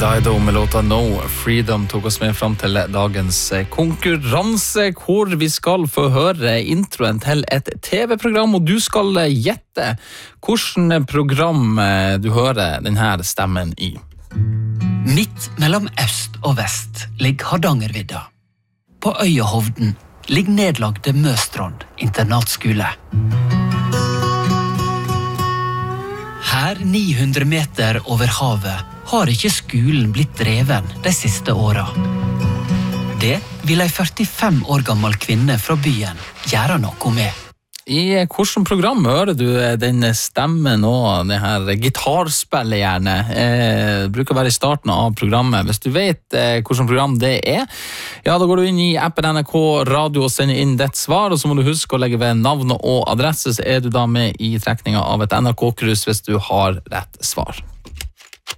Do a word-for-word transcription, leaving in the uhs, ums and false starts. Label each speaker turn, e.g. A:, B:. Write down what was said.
A: Dido med låta No Freedom tok oss med fram til dagens konkurranse, hvor vi skal få høre introen til et TV-program, og du skal gjette hvilket program du hører denne stemmen i.
B: Midt mellom øst og vest ligger Hardangervidda. På øya Hovden ligger nedlagte Møstrand internatskole. Her ni hundre meter over havet har ikke skolen blitt dreven de siste åra. Det vil ei førtifem år gammel kvinne fra byen gjøre noe med.
A: I hvilket program hører du den stemmen og det her gitarspillet gjerne? Eh, bruker å være i starten av programmet. Hvis du vet eh, hvilket program det er, ja, da går du inn i appen N R K Radio og sender inn ditt svar, og så må du huske å legge ved navn og adresse, så er du da med i trekningen av et N R K-krus hvis du har rett svar.